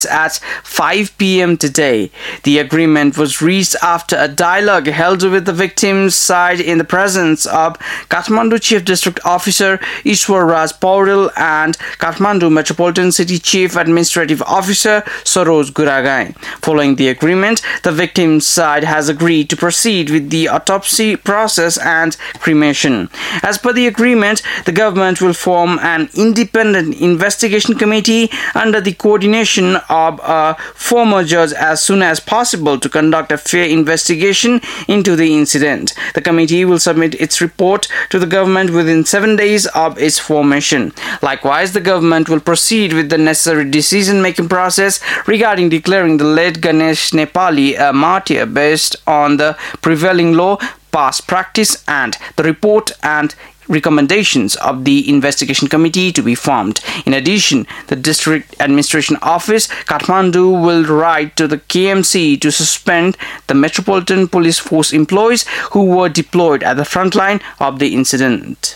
at 5 p.m. today. The agreement was reached after a dialogue held with the victims' side in the presence of Kathmandu Chief District Officer Ishwar Raj Pauril and Kathmandu Metropolitan City Chief Administrative Officer Saroj Guragai. Following the agreement, the victims' side has agreed to proceed with the autopsy process and cremation. As per the agreement, the government will form an independent investigation committee under the coordination of a former judge as soon as possible to conduct a fair investigation into the incident. The committee will submit its report to the government within 7 days of its formation. Likewise, the government will proceed with the necessary decision-making process regarding declaring the late Ganesh Nepali a martyr based on the prevailing law, past practice, and the report and recommendations of the investigation committee to be formed. In addition, the District Administration Office, Kathmandu, will write to the KMC to suspend the Metropolitan Police Force employees who were deployed at the front line of the incident.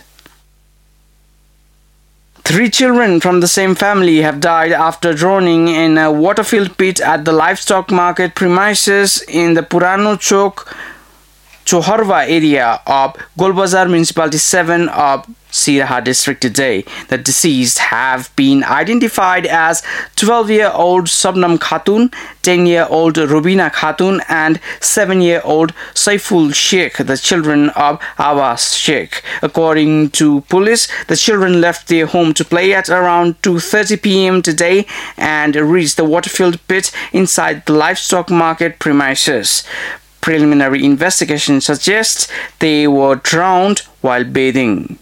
3 children from the same family have died after drowning in a water-filled pit at the livestock market premises in the Purano Chowk Choharwa area of Golbazar Municipality 7 of Siraha district today. The deceased have been identified as 12-year-old Sabnam Khatun, 10-year-old Rubina Khatun and 7-year-old Saiful Sheikh, the children of Abbas Sheikh. According to police, the children left their home to play at around 2:30 p.m. today and reached the water-filled pit inside the livestock market premises. Preliminary investigation suggests they were drowned while bathing.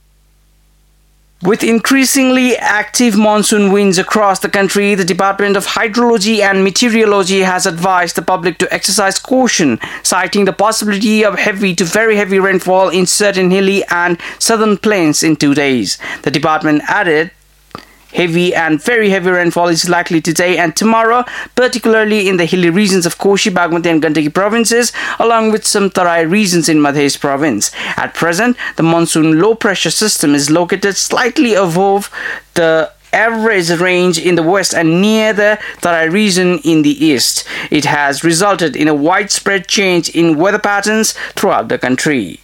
With increasingly active monsoon winds across the country, the Department of Hydrology and Meteorology has advised the public to exercise caution, citing the possibility of heavy to very heavy rainfall in certain hilly and southern plains in 2 days. The department added, heavy and very heavy rainfall is likely today and tomorrow, particularly in the hilly regions of Koshi, Bagmati and Gandaki provinces, along with some Tarai regions in Madhya province. At present, the monsoon low-pressure system is located slightly above the average range in the west and near the Tarai region in the east. It has resulted in a widespread change in weather patterns throughout the country.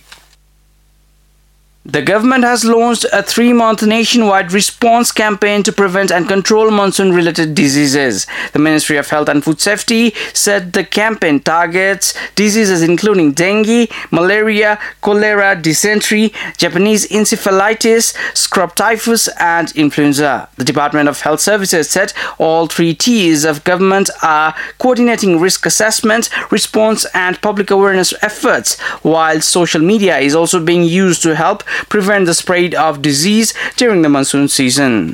The government has launched a 3-month nationwide response campaign to prevent and control monsoon-related diseases. The Ministry of Health and Food Safety said the campaign targets diseases including dengue, malaria, cholera, dysentery, Japanese encephalitis, scrub typhus and influenza. The Department of Health Services said all 3 tiers of government are coordinating risk assessment, response and public awareness efforts, while social media is also being used to help prevent the spread of disease during the monsoon season.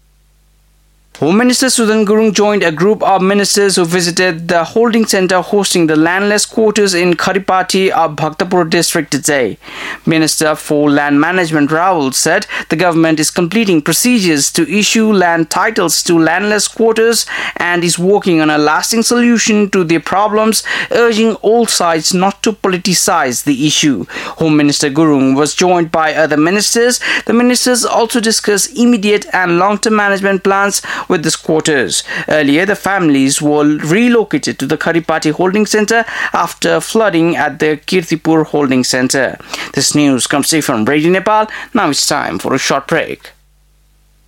Home Minister Sudan Gurung joined a group of ministers who visited the holding center hosting the landless quarters in Kharipati of Bhaktapur district today. Minister for Land Management Rahul said the government is completing procedures to issue land titles to landless quarters and is working on a lasting solution to their problems, urging all sides not to politicize the issue. Home Minister Gurung was joined by other ministers. The ministers also discussed immediate and long-term management plans with the quarters. Earlier, the families were relocated to the Kharipati Holding Center after flooding at the Kirtipur Holding Center. This news comes from Radio Nepal. Now it's time for a short break.